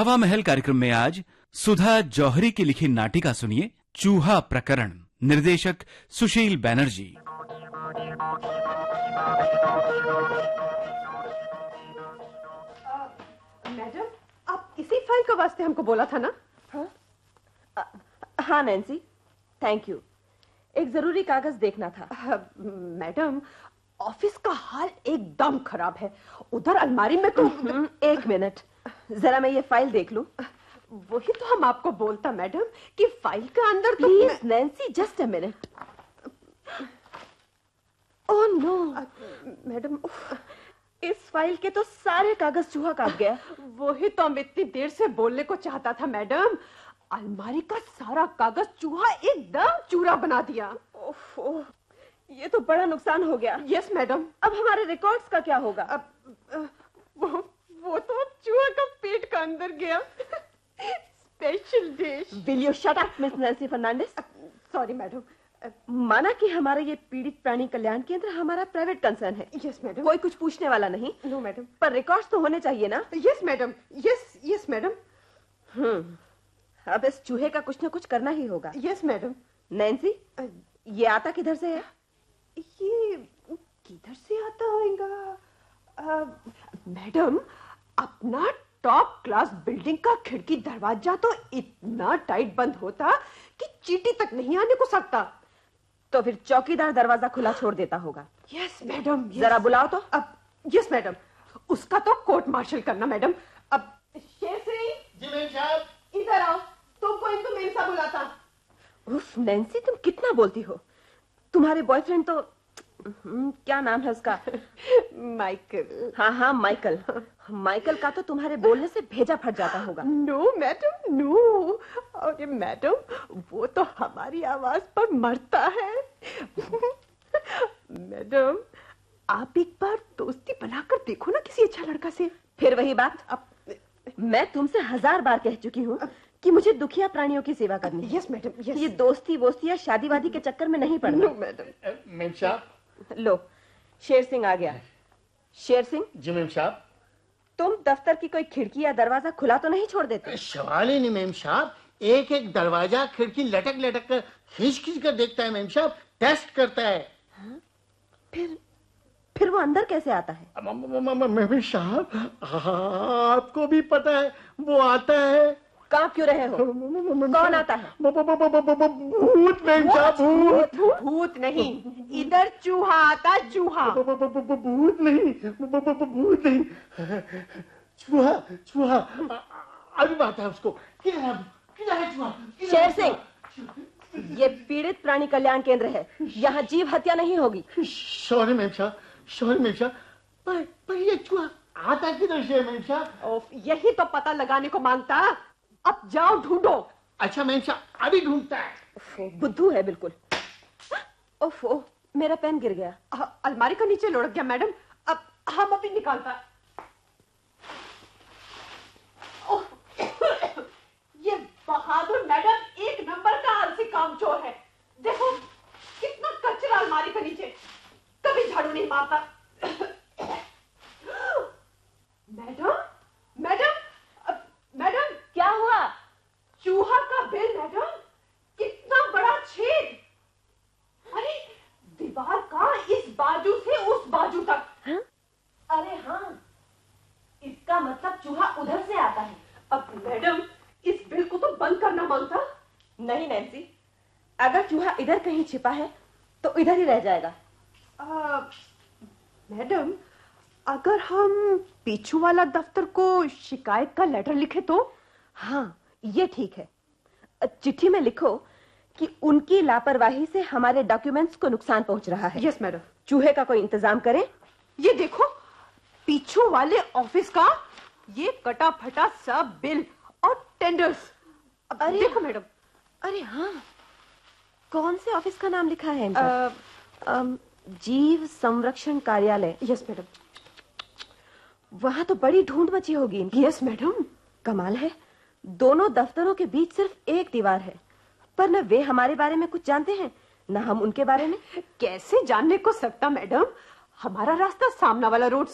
हवा महल कार्यक्रम में आज सुधा जौहरी की लिखी नाटिका सुनिए, चूहा प्रकरण। निर्देशक सुशील बैनर्जी। मैडम, आप इसी फाइल का वास्ते हमको बोला था ना? हाँ नैन्सी, थैंक यू। एक जरूरी कागज देखना था। मैडम, ऑफिस का हाल एकदम खराब है। उधर अलमारी में तो एक मिनट, जरा मैं ये फाइल देख लूं। वही तो हम आपको बोलता मैडम कि फाइल के अंदर तो please Nancy, just a minute. Oh no madam, इस फाइल के तो सारे कागज चूहा काट गया। वही तो हम इतनी देर से बोलने को चाहता था मैडम। अलमारी का सारा कागज चूहा एकदम चूरा बना दिया। ओह, ये तो बड़ा नुकसान हो गया। Yes madam. अब हमारे रिकॉर्ड्स का क्या होगा? अब वो तो चूहा का पेट का अंदर गया। Special dish. Will you shut up miss Nancy Fernandes? Sorry madam. माना कि हमारा ये पीड़ित प्राणी कल्याण केंद्र हमारा प्राइवेट कंसर्न है। Yes madam. कोई कुछ पूछने वाला नहीं। No madam. पर रिकॉर्ड्स तो होने चाहिए ना? Yes madam. Yes madam. अब इस चूहे का कुछ न कुछ करना ही होगा। Yes madam. नैन्सी, ये आता किधर से है? ये किधर से आता होगा? मैडम, अपना टॉप क्लास बिल्डिंग का खिड़की दरवाजा तो इतना टाइट बंद होता कि चींटी तक नहीं आने को सकता। तो फिर चौकीदार दरवाजा खुला छोड़ देता होगा। Yes madam. जरा बुलाओ तो। अब यस मैडम, उसका तो कोर्ट मार्शल करना मैडम। अब शेर सिंह जी मैम साहब, इधर आओ, तुमको इनको मेरे साथ बुलाता। उफ नैन्सी, तुम कितना बोलती हो। तुम्हारे बॉयफ्रेंड तो क्या नाम है उसका? माइकल। हाँ माइकल। माइकल का तो तुम्हारे बोलने से भेजा फट जाता होगा। No madam, no. अरे मैडम, वो तो हमारी आवाज पर मरता है। मैडम, आप एक बार दोस्ती बनाकर देखो ना किसी अच्छा लड़का से। फिर वही बात। अब मैं तुमसे 1000 बार कह चुकी हूँ कि मुझे दुखिया प्राणियों की सेवा करनी है। Yes madam, yes. ये दोस्ती वोस्ती या शादी वादी के चक्कर में नहीं पड़ना। No madam. मैम साहब। लो, शेर सिंह आ गया। शेर सिंह। जी मैम साहब। तुम दफ्तर की कोई खिड़की या दरवाजा खुला तो नहीं छोड़ देते? सवाल ही नहीं मैम साहब। एक एक दरवाजा खिड़की लटक लटक कर खींच कर देखता है मैम साहब, टेस्ट करता है। फिर वो अंदर कैसे आता है? मैम साहब, आपको भी पता है वो आता है। कांप क्यों रहे हो? कौन आता है? भूत मैम साहब, भूत नहीं, इधर चूहा आता। चूहा। भूत नहीं, चूहा। अभी बात है उसको। किधर है चूहा? शेर सिंह, ये पीड़ित प्राणी कल्याण केंद्र है, यहाँ जीव हत्या नहीं होगी। सॉरी मैम साहब, पर ये चूहा आता किधर से मैम साहब? यही तो पता लगाने को मांगता। अब जाओ ढूंढो। अच्छा मैम साहब, अभी ढूंढता है। बुद्धू है बिल्कुल। ओफो, मेरा पेन गिर गया। अलमारी का नीचे लुढ़क गया मैडम। अब हम अभी निकालता। ये बहादुर मैडम एक नंबर का आलसी कामचोर है। देखो कितना कचरा अलमारी के नीचे, कभी झाड़ू नहीं मारता। मैडम, क्या हुआ? चूहा का बिल मैडम, कितना बड़ा छेद। अरे दीवार का इस बाजू से उस बाजू तक। हाँ? अरे हाँ, इसका मतलब चूहा उधर से आता है। अब मैडम, इस बिल को तो बंद करना मांगता। नहीं नैन्सी, अगर चूहा इधर कहीं छिपा है तो इधर ही रह जाएगा। मैडम, अगर हम पीछू वाला दफ्तर को शिकायत का लेटर लिखे तो? हाँ, ये ठीक है। चिट्ठी में लिखो कि उनकी लापरवाही से हमारे डॉक्यूमेंट्स को नुकसान पहुंच रहा है। Yes madam. चूहे का कोई इंतजाम करें। ये देखो, पीछू वाले ऑफिस का ये कटा फटा सब बिल और टेंडर्स। अरे देखो मैडम। अरे हाँ, कौन से ऑफिस का नाम लिखा है इन पर? जीव संरक्षण कार्यालय। Yes madam. वहां तो बड़ी ढूंढ मची होगी इनकी। Yes madam. कमाल है, दोनों दफ्तरों के बीच सिर्फ एक दीवार है, पर न वे हमारे बारे में कुछ जानते हैं न हम उनके बारे में। कैसे जानने को सकता मैडम, हमारा रास्ता सामना वाला रोड